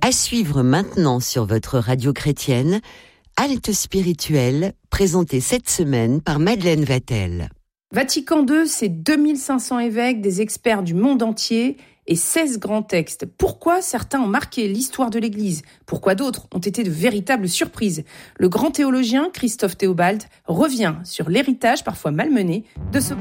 À suivre maintenant sur votre radio chrétienne, Halte spirituelle, présentée cette semaine par Madeleine Vatel. Vatican II, c'est 2500 évêques, des experts du monde entier et 16 grands textes. Pourquoi certains ont marqué l'histoire de l'Église ? Pourquoi d'autres ont été de véritables surprises ? Le grand théologien Christophe Théobald revient sur l'héritage parfois malmené de ce...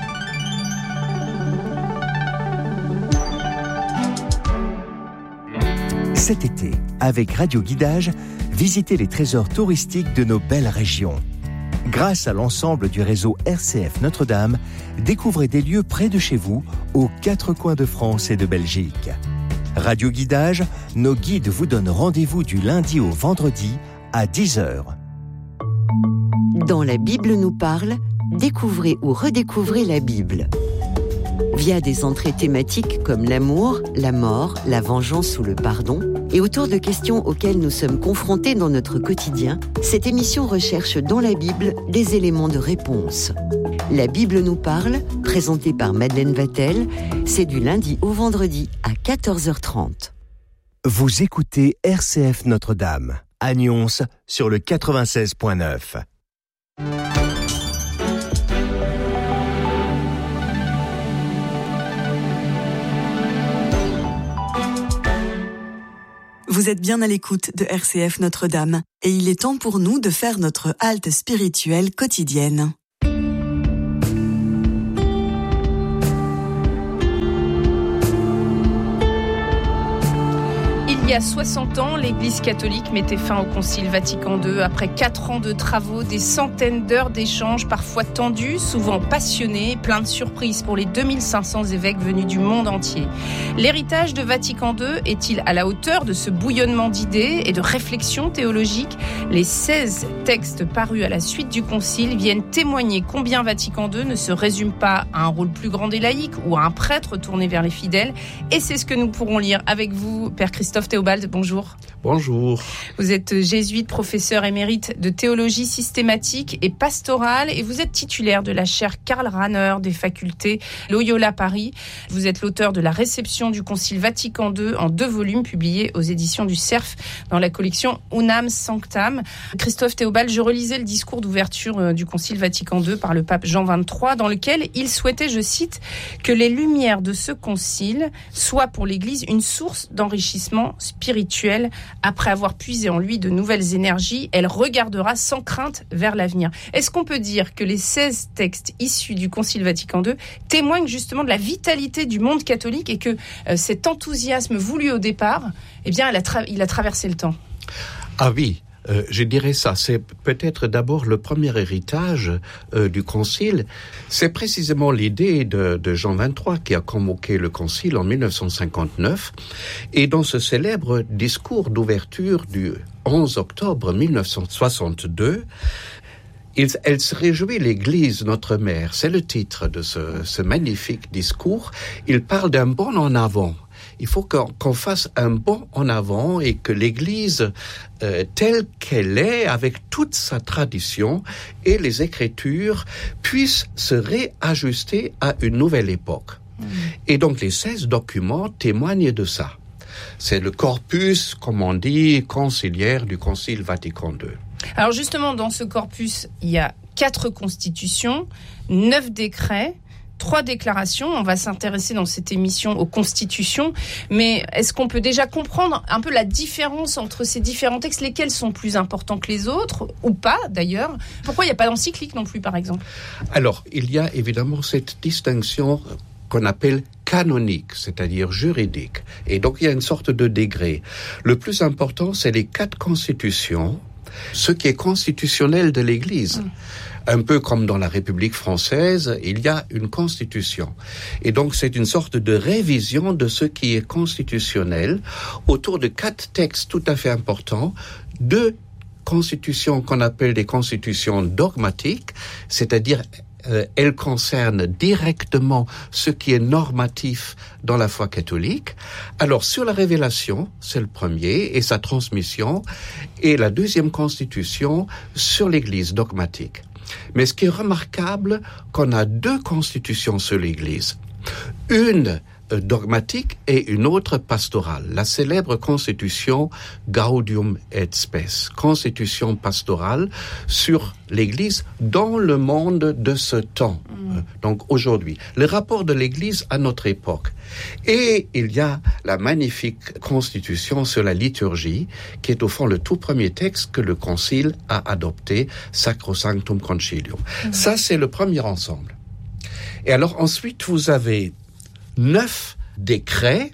Cet été, avec Radio Guidage, visitez les trésors touristiques de nos belles régions. Grâce à l'ensemble du réseau RCF Notre-Dame, découvrez des lieux près de chez vous, aux 4 coins de France et de Belgique. Radio Guidage, nos guides vous donnent rendez-vous du lundi au vendredi à 10h. Dans La Bible nous parle, découvrez ou redécouvrez la Bible. Via des entrées thématiques comme l'amour, la mort, la vengeance ou le pardon, et autour de questions auxquelles nous sommes confrontés dans notre quotidien, cette émission recherche dans la Bible des éléments de réponse. La Bible nous parle, présentée par Madeleine Vatel, c'est du lundi au vendredi à 14h30. Vous écoutez RCF Notre-Dame, à Nyons sur le 96.9. Vous êtes bien à l'écoute de RCF Notre-Dame et il est temps pour nous de faire notre halte spirituelle quotidienne. Il y a 60 ans, l'Église catholique mettait fin au Concile Vatican II. Après 4 ans de travaux, des centaines d'heures d'échanges, parfois tendus, souvent passionnés, plein de surprises pour les 2500 évêques venus du monde entier. L'héritage de Vatican II est-il à la hauteur de ce bouillonnement d'idées et de réflexions théologiques ? Les 16 textes parus à la suite du Concile viennent témoigner combien Vatican II ne se résume pas à un rôle plus grand des laïcs ou à un prêtre tourné vers les fidèles. Et c'est ce que nous pourrons lire avec vous, Père Christophe Théobald, bonjour. Bonjour. Vous êtes jésuite, professeur émérite de théologie systématique et pastorale et vous êtes titulaire de la chaire Karl Rahner des facultés Loyola Paris. Vous êtes l'auteur de la réception du Concile Vatican II en 2 volumes publiés aux éditions du Cerf dans la collection Unam Sanctam. Christophe Théobald, je relisais le discours d'ouverture du Concile Vatican II par le pape Jean XXIII dans lequel il souhaitait, je cite, que les lumières de ce concile soient pour l'Église une source d'enrichissement spirituel. Après avoir puisé en lui de nouvelles énergies, elle regardera sans crainte vers l'avenir. Est-ce qu'on peut dire que les 16 textes issus du Concile Vatican II témoignent justement de la vitalité du monde catholique et que cet enthousiasme voulu au départ, eh bien, il a traversé le temps ? Ah oui. Je dirais ça, c'est peut-être d'abord le premier héritage du Concile. C'est précisément l'idée de Jean XXIII qui a convoqué le Concile en 1959. Et dans ce célèbre discours d'ouverture du 11 octobre 1962, elle se réjouit, l'Église, notre mère. C'est le titre de ce magnifique discours. Il parle d'un bond en avant. Il faut qu'on fasse un bond en avant et que l'Église, telle qu'elle est, avec toute sa tradition et les Écritures, puisse se réajuster à une nouvelle époque. Et donc les 16 documents témoignent de ça. C'est le corpus, comme on dit, conciliaire du Concile Vatican II. Alors justement, dans ce corpus, il y a 4 constitutions, 9 décrets, 3 déclarations. On va s'intéresser dans cette émission aux constitutions. Mais est-ce qu'on peut déjà comprendre un peu la différence entre ces différents textes ? Lesquels sont plus importants que les autres ? Ou pas, d'ailleurs ? Pourquoi il n'y a pas d'encyclique non plus, par exemple ? Alors, il y a évidemment cette distinction qu'on appelle canonique, c'est-à-dire juridique. Et donc, il y a une sorte de degré. Le plus important, c'est les 4 constitutions, ce qui est constitutionnel de l'Église. Un peu comme dans la République française, il y a une constitution. Et donc, c'est une sorte de révision de ce qui est constitutionnel autour de 4 textes tout à fait importants, 2 constitutions qu'on appelle des constitutions dogmatiques, c'est-à-dire elles concernent directement ce qui est normatif dans la foi catholique. Alors, sur la révélation, c'est le premier, et sa transmission, et la deuxième constitution sur l'Église dogmatique. Mais ce qui est remarquable, qu'on a 2 constitutions sur l'Église. Une dogmatique et une autre pastorale. La célèbre constitution Gaudium et Spes, constitution pastorale sur l'Église dans le monde de ce temps. Donc aujourd'hui, le rapport de l'Église à notre époque. Et il y a la magnifique constitution sur la liturgie, qui est au fond le tout premier texte que le Concile a adopté, Sacrosanctum Concilium. Ça, c'est le premier ensemble. Et alors ensuite, vous avez 9 décrets,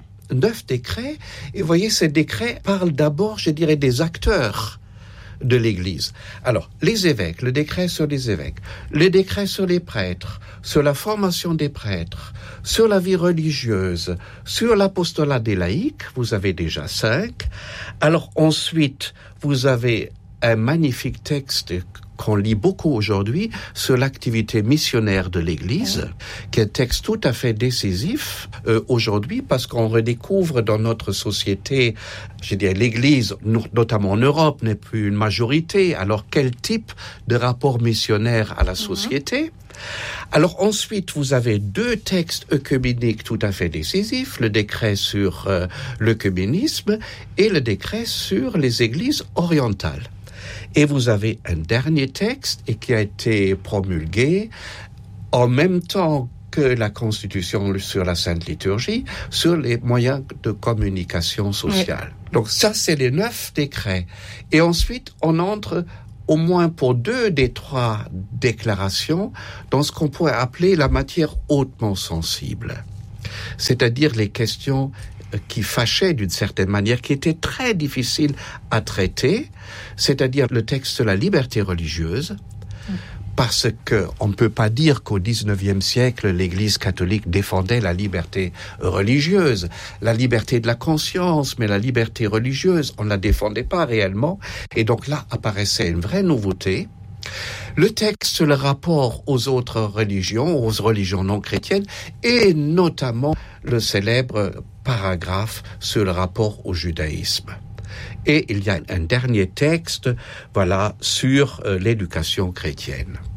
et vous voyez, ces décrets parlent d'abord, je dirais, des acteurs de l'Église. Alors, les évêques, le décret sur les évêques, le décret sur les prêtres, sur la formation des prêtres, sur la vie religieuse, sur l'apostolat des laïcs, vous avez déjà 5. Alors ensuite, vous avez un magnifique texte qu'on lit beaucoup aujourd'hui sur l'activité missionnaire de l'Église, qui est un texte tout à fait décisif aujourd'hui, parce qu'on redécouvre dans notre société, je dirais, l'Église, notamment en Europe, n'est plus une majorité. Alors, quel type de rapport missionnaire à la société ? Alors ensuite, vous avez 2 textes œcuméniques tout à fait décisifs, le décret sur l'œcuménisme et le décret sur les églises orientales. Et vous avez un dernier texte et qui a été promulgué en même temps que la Constitution sur la Sainte Liturgie, sur les moyens de communication sociale. Oui. Donc ça, c'est les 9 décrets. Et ensuite, on entre au moins pour 2 des 3 déclarations dans ce qu'on pourrait appeler la matière hautement sensible. C'est-à-dire les questions qui fâchaient d'une certaine manière, qui étaient très difficiles à traiter, c'est-à-dire le texte sur la liberté religieuse, parce que on ne peut pas dire qu'au XIXe siècle, l'Église catholique défendait la liberté religieuse, la liberté de la conscience, mais la liberté religieuse, on ne la défendait pas réellement. Et donc là apparaissait une vraie nouveauté. Le texte sur le rapport aux autres religions, aux religions non chrétiennes, et notamment le célèbre paragraphe sur le rapport au judaïsme. Et il y a un dernier texte, sur l'éducation chrétienne.